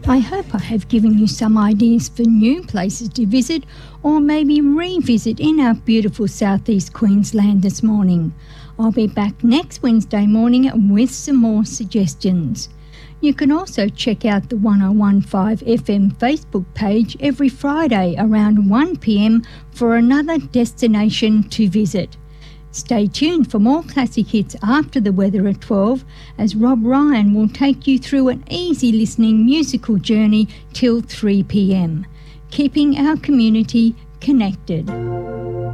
I hope I have given you some ideas for new places to visit or maybe revisit in our beautiful southeast Queensland this morning. I'll be back next Wednesday morning with some more suggestions. You can also check out the 1015 FM Facebook page every Friday around 1 p.m. for another destination to visit. Stay tuned for more classic hits after the weather at 12 as Rob Ryan will take you through an easy listening musical journey till 3 p.m, keeping our community connected.